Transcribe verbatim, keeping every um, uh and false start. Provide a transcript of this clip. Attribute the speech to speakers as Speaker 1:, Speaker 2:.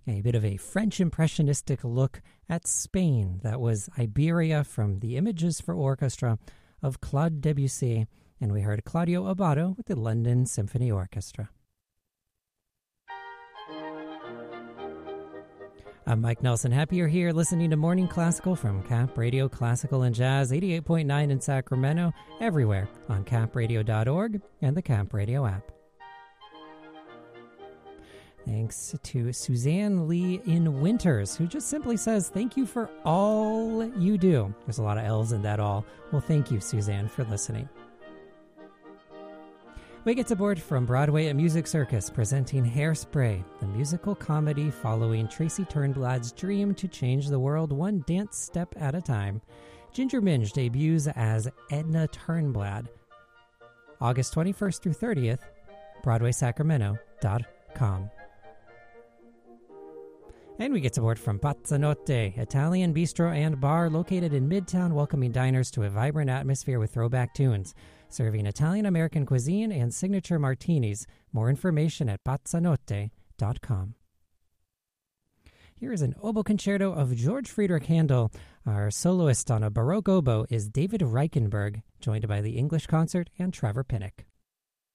Speaker 1: A bit of a French impressionistic look at Spain. That was Iberia from the Images for Orchestra of Claude Debussy, and we heard Claudio Abbado with the London Symphony Orchestra. I'm Mike Nelson. Happy you're here listening to Morning Classical from Cap Radio Classical and Jazz, eighty-eight point nine in Sacramento, everywhere on cap radio dot org and the Cap Radio app. Thanks to Suzanne Lee in Winters, who just simply says, thank you for all you do. There's a lot of L's in that all. Well, thank you, Suzanne, for listening. We get aboard from Broadway at Music Circus, presenting Hairspray, the musical comedy following Tracy Turnblad's dream to change the world one dance step at a time. Ginger Minge debuts as Edna Turnblad. August twenty-first through thirtieth, broadway sacramento dot com. And we get aboard from Pazzanotte, Italian bistro and bar located in Midtown, welcoming diners to a vibrant atmosphere with throwback tunes, serving Italian-American cuisine and signature martinis. More information at pazzanotte dot com. Here is an oboe concerto of George Friedrich Handel. Our soloist on a Baroque oboe is David Reichenberg, joined by the English Concert and Trevor Pinnock.